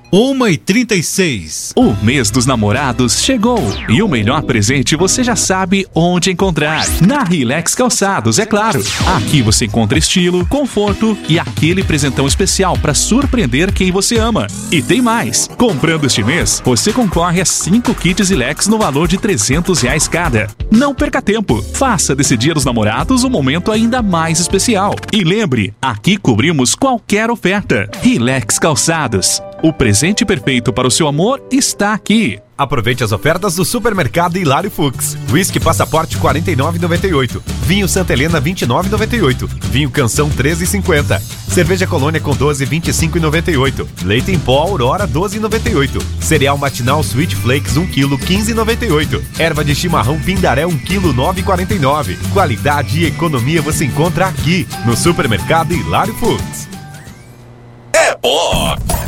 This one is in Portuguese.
1h36. O mês dos namorados chegou e o melhor presente você já sabe onde encontrar. Na Relax Calçados, é claro. Aqui você encontra estilo, conforto e aquele presentão especial para surpreender quem você ama. E tem mais. Comprando este mês, você concorre a 5 kits Relax no valor de R$300 cada. Não perca tempo. Faça desse Dia dos Namorados um momento ainda mais especial. E lembre, aqui cobrimos qualquer oferta. Relax Calçados. O presente perfeito para o seu amor está aqui. Aproveite as ofertas do Supermercado Hilário Fux. Whisky Passaporte R$ 49,98. Vinho Santa Helena R$ 29,98. Vinho Canção R$ 13,50. Cerveja Colônia com 12 R$ 25,98. Leite em pó Aurora R$ 12,98. Cereal Matinal Sweet Flakes 1 kg R$ 15,98. Erva de chimarrão Pindaré 1 kg R$ 9,49. Qualidade e economia você encontra aqui no Supermercado Hilário Fux. É pó!